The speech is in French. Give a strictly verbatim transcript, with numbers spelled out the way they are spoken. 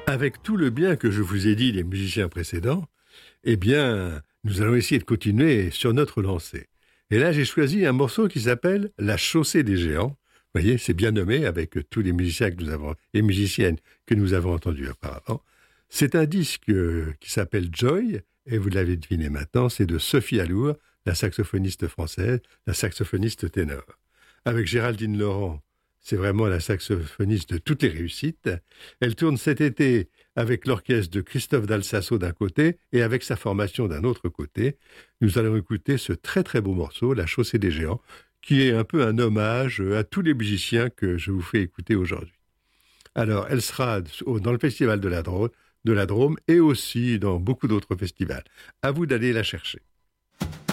Avec tout le bien que je vous ai dit des musiciens précédents, eh bien, nous allons essayer de continuer sur notre lancée. Et là, j'ai choisi un morceau qui s'appelle « La chaussée des géants ». Vous voyez, c'est bien nommé avec tous les musiciens que nous avons, et musiciennes que nous avons entendus auparavant. C'est un disque qui s'appelle « Joy », et vous l'avez deviné maintenant, c'est de Sophie Allour, la saxophoniste française, la saxophoniste ténor. Avec Géraldine Laurent, c'est vraiment la saxophoniste de toutes les réussites. Elle tourne cet été avec l'orchestre de Christophe Dalsasso d'un côté et avec sa formation d'un autre côté. Nous allons écouter ce très très beau morceau, La chaussée des géants, qui est un peu un hommage à tous les musiciens que je vous fais écouter aujourd'hui. Alors, elle sera dans le festival de la Drôme, de la Drôme et aussi dans beaucoup d'autres festivals. À vous d'aller la chercher.